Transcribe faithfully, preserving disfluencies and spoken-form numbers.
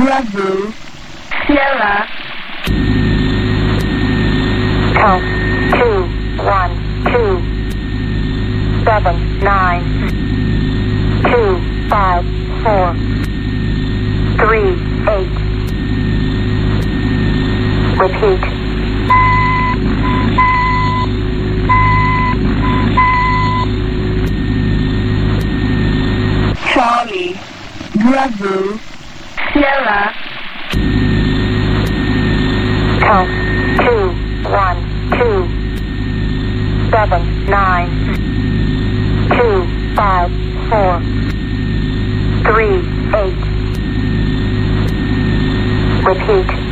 Bravo, Sierra. Count two, one, two, seven, nine, two, five, four, three, eight. Repeat. Charlie, Bravo, Sierra. Count two, one, two, seven, nine, two, five, four, three, eight. Repeat.